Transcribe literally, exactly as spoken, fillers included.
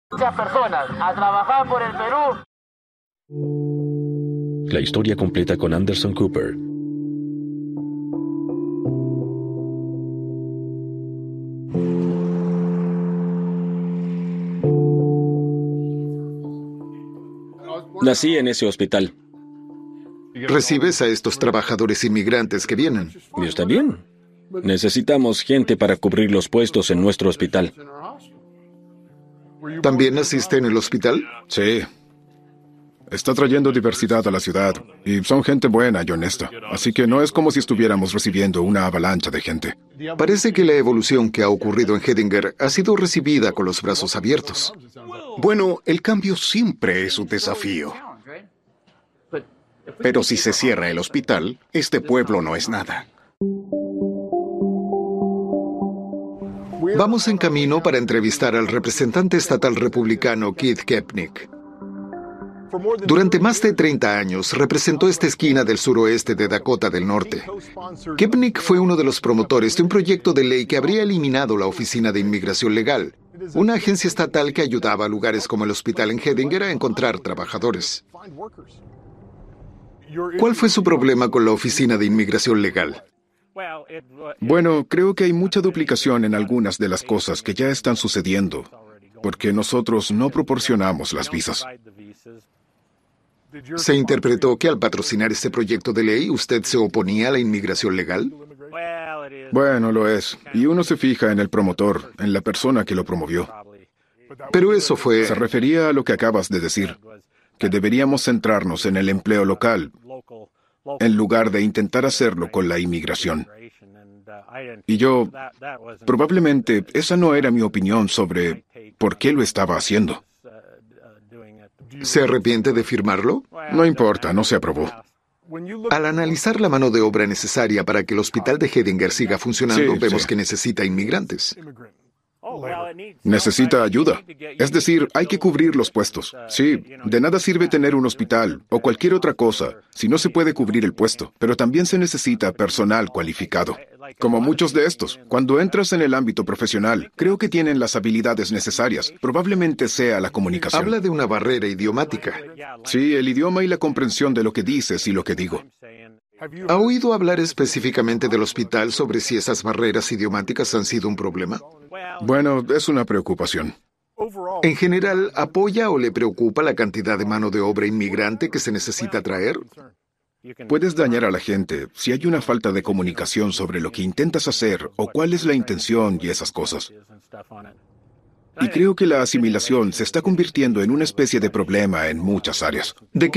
Muchas personas a trabajar por el Perú. La historia completa con Anderson Cooper. Nací en ese hospital. Recibes a estos trabajadores inmigrantes que vienen. ¿Y está bien? Necesitamos gente para cubrir los puestos en nuestro hospital. ¿También naciste en el hospital? Sí. Está trayendo diversidad a la ciudad, y son gente buena y honesta. Así que no es como si estuviéramos recibiendo una avalancha de gente. Parece que la evolución que ha ocurrido en Hettinger ha sido recibida con los brazos abiertos. Bueno, el cambio siempre es un desafío. Pero si se cierra el hospital, este pueblo no es nada. Vamos en camino para entrevistar al representante estatal republicano Keith Kepnick. Durante más de treinta años representó esta esquina del suroeste de Dakota del Norte. Kepnick fue uno de los promotores de un proyecto de ley que habría eliminado la Oficina de Inmigración Legal, una agencia estatal que ayudaba a lugares como el hospital en Hettinger a encontrar trabajadores. ¿Cuál fue su problema con la Oficina de Inmigración Legal? Bueno, creo que hay mucha duplicación en algunas de las cosas que ya están sucediendo, porque nosotros no proporcionamos las visas. ¿Se interpretó que al patrocinar este proyecto de ley usted se oponía a la inmigración legal? Bueno, lo es. Y uno se fija en el promotor, en la persona que lo promovió. Pero eso fue... Se refería a lo que acabas de decir, que deberíamos centrarnos en el empleo local, en lugar de intentar hacerlo con la inmigración. Y yo, probablemente, esa no era mi opinión sobre por qué lo estaba haciendo. ¿Se arrepiente de firmarlo? No importa, no se aprobó. Al analizar la mano de obra necesaria para que el hospital de Hettinger siga funcionando, Sí, vemos sí. que necesita inmigrantes. Necesita ayuda. Es decir, hay que cubrir los puestos. Sí, de nada sirve tener un hospital o cualquier otra cosa si no se puede cubrir el puesto, pero también se necesita personal cualificado. Como muchos de estos, cuando entras en el ámbito profesional, creo que tienen las habilidades necesarias. Probablemente sea la comunicación. Habla de una barrera idiomática. Sí, el idioma y la comprensión de lo que dices y lo que digo. ¿Ha oído hablar específicamente del hospital sobre si esas barreras idiomáticas han sido un problema? Bueno, es una preocupación. En general, ¿apoya o le preocupa la cantidad de mano de obra inmigrante que se necesita traer? Puedes dañar a la gente si hay una falta de comunicación sobre lo que intentas hacer o cuál es la intención y esas cosas. Y creo que la asimilación se está convirtiendo en una especie de problema en muchas áreas. ¿De qué